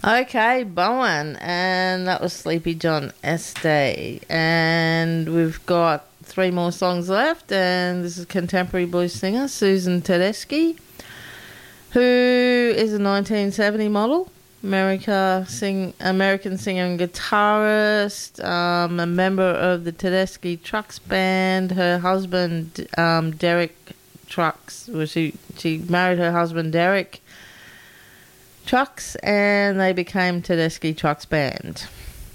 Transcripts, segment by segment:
Okay, Bowen, and that was Sleepy John Estee. And we've got three more songs left, and this is contemporary blues singer Susan Tedeschi, who is a 1970 model, American singer and guitarist, a member of the Tedeschi Trucks band. Her husband, Derek Trucks, she married her husband Derek Trucks, and they became Tedeschi Trucks Band.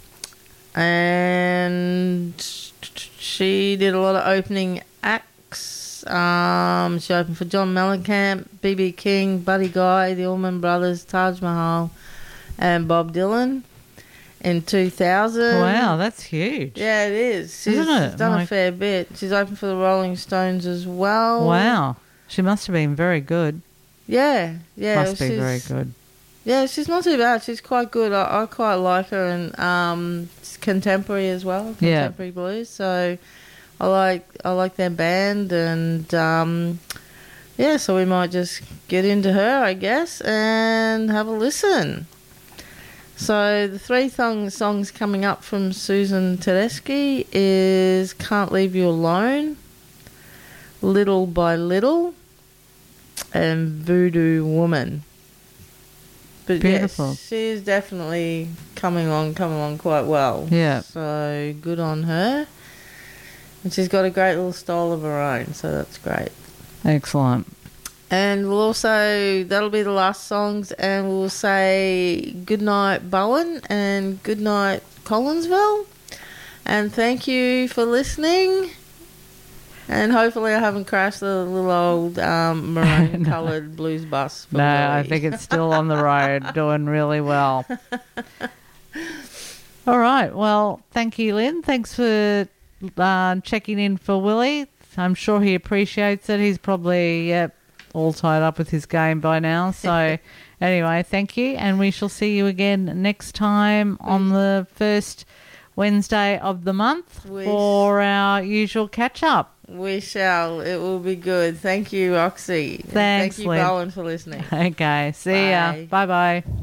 And she did a lot of opening acts. She opened for John Mellencamp, B.B. King, Buddy Guy, the Allman Brothers, Taj Mahal, and Bob Dylan in 2000. Wow, that's huge. Yeah, it is. She's done a fair bit. She's opened for the Rolling Stones as well. Wow. She must have been very good. Yeah. Must be very good. Yeah, she's not too bad. She's quite good. I quite like her, and it's contemporary as well, contemporary blues. So I like their band, and so we might just get into her, I guess, and have a listen. So the three songs coming up from Susan Tedeschi is Can't Leave You Alone, Little by Little, and Voodoo Woman. But beautiful. Yes, she's definitely coming along quite well. Yeah. So good on her. And she's got a great little style of her own, so that's great. Excellent. And that'll be the last songs, and we'll say good night, Bowen, and good night, Collinsville. And thank you for listening. And hopefully I haven't crashed the little old maroon-coloured blues bus. No, I think it's still on the road, doing really well. All right. Well, thank you, Lynn. Thanks for checking in for Willie. I'm sure he appreciates it. He's probably all tied up with his game by now. So anyway, thank you. And we shall see you again next time on the first Wednesday of the month for our usual catch-up. We shall. It will be good. Thank you, Roxy. Thanks, Thank you, Lynn. Bowen, for listening. Okay. See ya. Bye-bye.